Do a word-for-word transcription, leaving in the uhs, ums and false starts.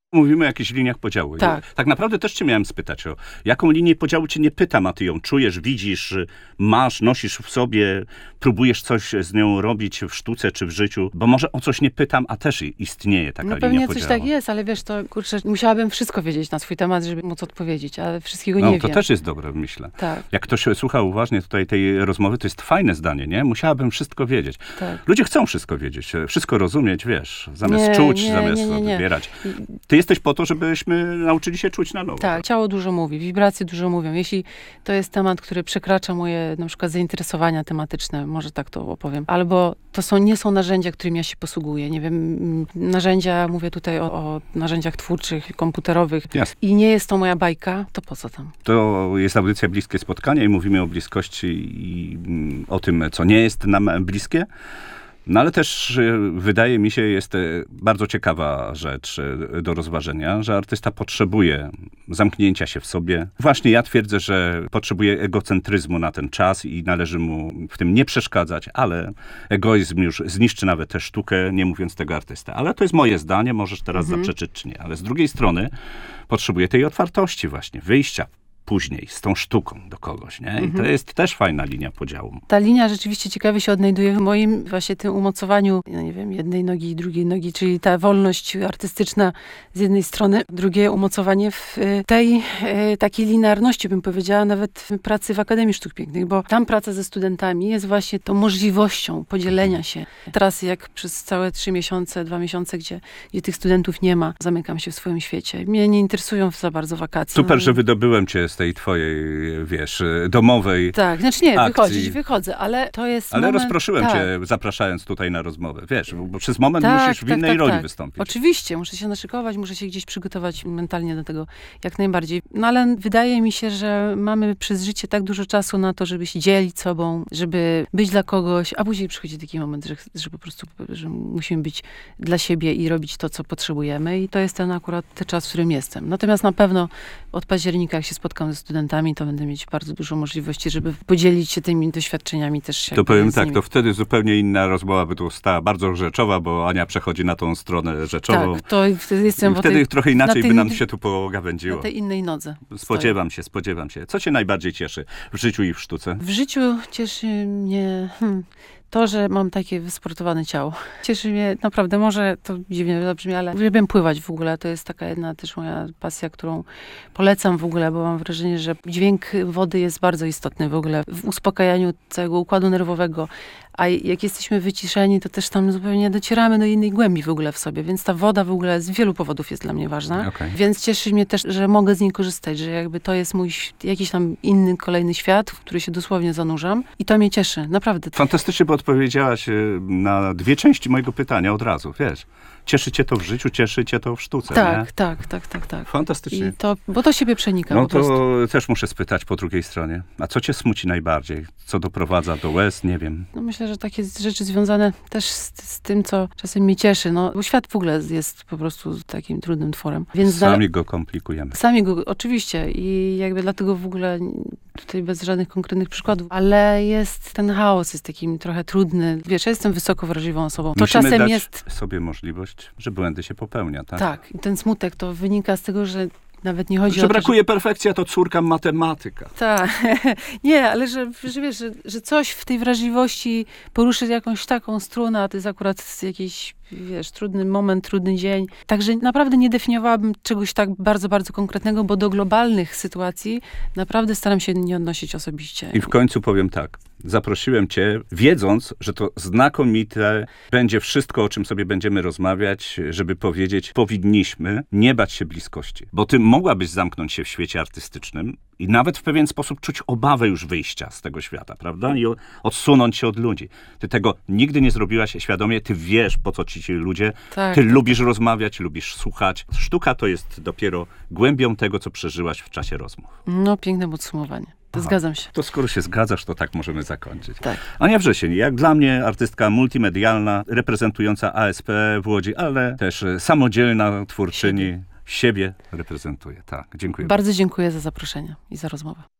Mówimy o jakichś liniach podziału. Tak. Tak naprawdę też cię miałem spytać o jaką linię podziału cię nie pytam, a ty ją czujesz, widzisz, masz, nosisz w sobie, próbujesz coś z nią robić w sztuce czy w życiu, bo może o coś nie pytam, a też istnieje taka No linia pewnie podziału. coś tak jest, ale wiesz, to kurczę, musiałabym wszystko wiedzieć na swój temat, żeby móc odpowiedzieć, ale wszystkiego No nie to wiem. też jest dobre, myślę. Tak. Jak ktoś słucha uważnie tutaj tej rozmowy, to jest fajne zdanie, nie? Musiałabym wszystko wiedzieć. Tak. Ludzie chcą wszystko wiedzieć, wszystko rozumieć, wiesz, zamiast Nie, czuć, nie, zamiast nie, nie, nie. odbierać. Ty jesteś po to, żebyśmy nauczyli się czuć na nowo. Tak, ciało dużo mówi, wibracje dużo mówią. Jeśli to jest temat, który przekracza moje na przykład zainteresowania tematyczne, może tak to opowiem, albo to są, nie są narzędzia, którymi ja się posługuję. Nie wiem, narzędzia, mówię tutaj o, o narzędziach twórczych, komputerowych Jasne. i nie jest to moja bajka, to po co tam? To jest audycja Bliskie Spotkania i mówimy o bliskości i mm, o tym, co nie jest nam bliskie. No ale też y, wydaje mi się, jest y, bardzo ciekawa rzecz y, do rozważenia, że artysta potrzebuje zamknięcia się w sobie. Właśnie ja twierdzę, że potrzebuje egocentryzmu na ten czas i należy mu w tym nie przeszkadzać, ale egoizm już zniszczy nawet tę sztukę, nie mówiąc tego artysta. Ale to jest moje zdanie, możesz teraz Mhm. zaprzeczyć czy nie. Ale z drugiej strony potrzebuje tej otwartości właśnie, wyjścia później z tą sztuką do kogoś, nie? I Mhm. to jest też fajna linia podziału. Ta linia rzeczywiście ciekawie się odnajduje w moim właśnie tym umocowaniu, ja nie wiem, jednej nogi i drugiej nogi, czyli ta wolność artystyczna z jednej strony, drugie umocowanie w y, tej y, takiej linearności, bym powiedziała, nawet w pracy w Akademii Sztuk Pięknych, bo tam praca ze studentami jest właśnie tą możliwością podzielenia się. Teraz jak przez całe trzy miesiące, dwa miesiące, gdzie, gdzie tych studentów nie ma, zamykam się w swoim świecie. Mnie nie interesują za bardzo wakacje. Super, No, że wydobyłem cię z tej twojej, wiesz, domowej tak, znaczy nie, akcji. wychodzić, wychodzę, ale to jest Ale moment, rozproszyłem tak. cię, zapraszając tutaj na rozmowę. Wiesz, bo przez moment Tak, musisz w tak, innej tak, roli tak. wystąpić. Oczywiście, muszę się naszykować, muszę się gdzieś przygotować mentalnie do tego jak najbardziej. No ale wydaje mi się, że mamy przez życie tak dużo czasu na to, żeby się dzielić sobą, żeby być dla kogoś, a później przychodzi taki moment, że, że po prostu że musimy być dla siebie i robić to, co potrzebujemy i to jest ten akurat ten czas, w którym jestem. Natomiast na pewno od października, jak się spotkam ze studentami, to będę mieć bardzo dużo możliwości, żeby podzielić się tymi doświadczeniami też. To powiem z tak, nimi. to wtedy zupełnie inna rozmowa by tu stała, bardzo rzeczowa, bo Ania przechodzi na tą stronę rzeczową. Tak, to wtedy jestem I wtedy tej, trochę inaczej na by tej- nam się tu pogawędziło. na tej innej nodze. Spodziewam się, spodziewam się. Co cię najbardziej cieszy w życiu i w sztuce? W życiu cieszy mnie hmm, to, że mam takie wysportowane ciało. Cieszy mnie naprawdę, może to dziwnie zabrzmi, ale uwielbiam pływać w ogóle. To jest taka jedna też moja pasja, którą polecam w ogóle, bo mam wrażenie, że dźwięk wody jest bardzo istotny w ogóle w uspokajaniu całego układu nerwowego. A jak jesteśmy wyciszeni, to też tam zupełnie docieramy do innej głębi w ogóle w sobie. Więc ta woda w ogóle z wielu powodów jest dla mnie ważna. Okej. Więc cieszy mnie też, że mogę z niej korzystać, że jakby to jest mój ś- jakiś tam inny, kolejny świat, w który się dosłownie zanurzam. I to mnie cieszy, naprawdę. Fantastycznie, bo odpowiedziałaś y, na dwie części mojego pytania od razu, wiesz. Cieszy cię to w życiu, cieszy cię to w sztuce, Tak, nie? tak, tak, tak, tak. Fantastycznie. I to, bo to siebie przenika No po prostu. to też muszę spytać po drugiej stronie. A co cię smuci najbardziej? Co doprowadza do łez? Nie wiem. No myślę, że takie rzeczy związane też z, z tym, co czasem mnie cieszy. No, bo świat w ogóle jest po prostu takim trudnym tworem. Więc Sami dale- go komplikujemy. Sami go, oczywiście. I jakby dlatego w ogóle tutaj bez żadnych konkretnych przykładów. Ale jest ten chaos, jest takim trochę trudny. Wiesz, ja jestem wysoko wrażliwą osobą. To Musimy czasem dać jest... sobie możliwość, że błędy się popełnia, tak? Tak, i ten smutek to wynika z tego, że nawet nie chodzi Że o to, brakuje perfekcji, a to córka matematyka. Tak. Nie, ale że, że wiesz, że, że coś w tej wrażliwości poruszy jakąś taką strunę, a to jest akurat jakiś, wiesz, trudny moment, trudny dzień. Także naprawdę nie definiowałabym czegoś tak bardzo, bardzo konkretnego, bo do globalnych sytuacji naprawdę staram się nie odnosić osobiście. I w końcu powiem tak. Zaprosiłem cię, wiedząc, że to znakomite będzie wszystko, o czym sobie będziemy rozmawiać, żeby powiedzieć, powinniśmy nie bać się bliskości. Bo ty mogłabyś zamknąć się w świecie artystycznym i nawet w pewien sposób czuć obawę już wyjścia z tego świata, prawda? I o- odsunąć się od ludzi. Ty tego nigdy nie zrobiłaś świadomie, ty wiesz, po co ci ci ludzie. Tak, Ty tak, lubisz rozmawiać, lubisz słuchać. Sztuka to jest dopiero głębią tego, co przeżyłaś w czasie rozmów. No, piękne podsumowanie. To Aha. zgadzam się. To skoro się zgadzasz, to tak możemy zakończyć. Tak. Ania Wrzesień, jak dla mnie artystka multimedialna, reprezentująca A S P w Łodzi, ale też e, samodzielna twórczyni, siebie, siebie reprezentuje. Tak, dziękuję. Bardzo dziękuję za zaproszenie i za rozmowę.